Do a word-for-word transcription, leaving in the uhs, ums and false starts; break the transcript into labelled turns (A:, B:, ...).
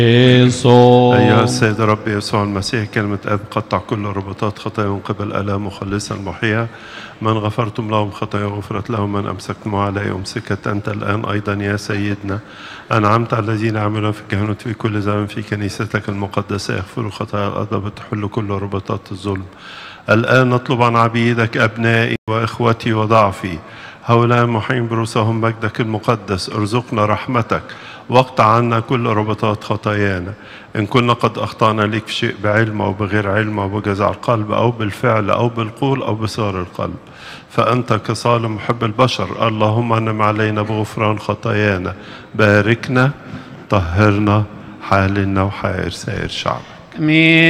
A: أيها السيد رب يسوع المسيح كلمة أب قطع كل ربطات خطايا من قبل آلام مخلصا محيا. من غفرتم لهم خطايا غفرت لهم، من أمسكتم عليه أمسكت أنت الآن أيضا يا سيدنا. أنعمت على الذين عملوا في الكهنوت في كل زمن في كنيستك المقدسة، يغفروا خطايا الأرض وتحل كل ربطات الظلم. الآن نطلب عن عبيدك أبنائي وإخوتي وضعفي هؤلاء محين برؤوسهم مجدك المقدس، ارزقنا رحمتك واقطع عنا كل ربطات خطايانا. إن كنا قد أخطأنا لك في شيء بعلم أو بغير علم أو بجزع القلب أو بالفعل أو بالقول أو بصار القلب، فأنت كصالح محب البشر اللهم انم علينا بغفران خطايانا، باركنا طهرنا حالنا وحائر سائر شعبك.
B: آمين.